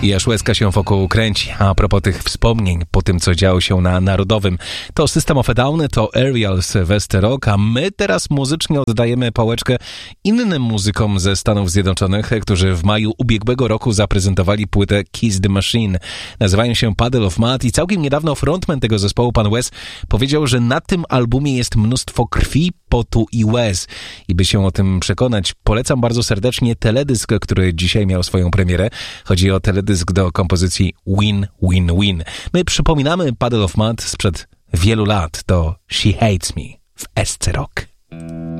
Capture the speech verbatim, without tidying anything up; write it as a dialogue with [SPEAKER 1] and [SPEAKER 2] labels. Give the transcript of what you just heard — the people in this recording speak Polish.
[SPEAKER 1] I aż łezka się wokół kręci. A propos tych wspomnień po tym, co działo się na Narodowym, to System of a Down, to Aerials, West Rock, a my teraz muzycznie oddajemy pałeczkę innym muzykom ze Stanów Zjednoczonych, którzy w maju ubiegłego roku zaprezentowali płytę Kiss the Machine. Nazywają się Puddle of Mudd i całkiem niedawno frontman tego zespołu, pan Wes, powiedział, że na tym albumie jest mnóstwo krwi, potu i łez. I by się o tym przekonać, polecam bardzo serdecznie teledysk, który dzisiaj miał swoją premierę. Chodzi o teledysk do kompozycji Win, Win, Win. My przypominamy Puddle of Mudd sprzed wielu lat. To She Hates Me w S C Rock.